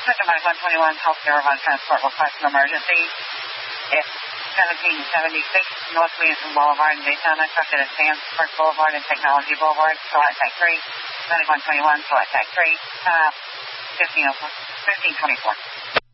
Metro 121, Healthcare Run Transport request an emergency. It's 1776 North Williamson Boulevard in Daytona. Truck that advanced First Boulevard and Technology Boulevard. Select Tech 3. Medic 121, Select Tech 3. 1524.